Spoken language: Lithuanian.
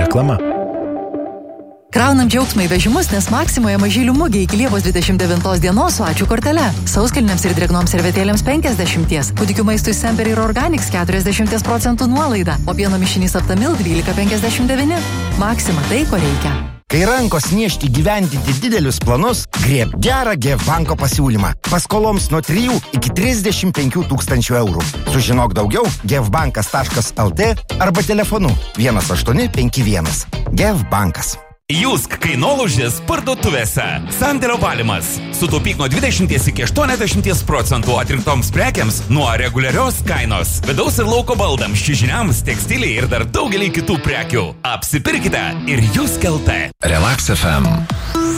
Reklama. Kraunam džiaugsmą į vežimus, nes Maksimoje mažylių mugė iki Liepos 29 dienos su ačiū kortele. Sauskelniams ir drėgnoms servetėlėms 50, kūdikių maistui Semper ir Organics 40% nuolaida, o pieno mišinys Aptamil 12,59. Maksima tai, ko reikia. Kai rankos niežti gyvendinti didelius planus, grieb gerą GF banko pasiūlymą. Paskoloms nuo 3 iki 35 tūkstančių eurų. Sužinok daugiau gfbankas.lt arba telefonu 1851. GF bankas. Jusk kainolaužis parduotuvėse. Sandėlio valymas. Sutaupyk nuo 20 iki 80% atrinktoms prekiams nuo reguliarios kainos. Vidaus ir lauko baldams, čiužiniams, tekstiliai ir dar daugelį kitų prekių. Apsipirkite ir Jusk LT. Relax FM.